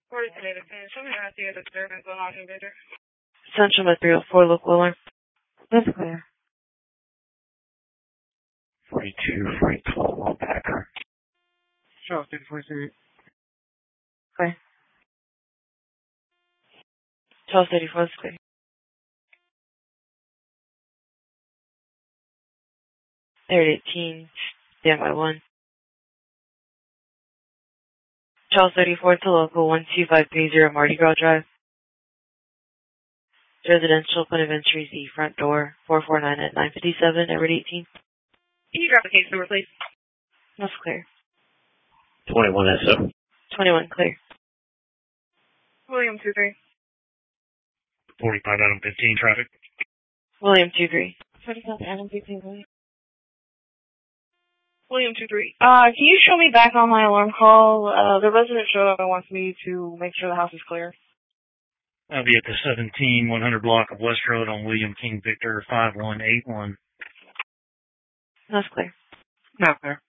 Central by 304, local alarm. That's clear. 42, Frank 12, Packer. Charles 34, clear. Charles 34 is clear. Area 18, standby 1. Charles 34 to local 12530 Mardi Gras Drive. Residential point of entry is the front door, 449 at 957, Edward 18. Can you grab the case number, please? That's clear. 21 SO. 21 clear. William 23. 45 Adam 15 traffic. William 23. 45 Adam 15 William. William 23. Can you show me back on my alarm call? The resident showed up and wants me to make sure the house is clear. I'll be at the 17100 block of West Road on William King Victor 5181. That's clear. Not clear.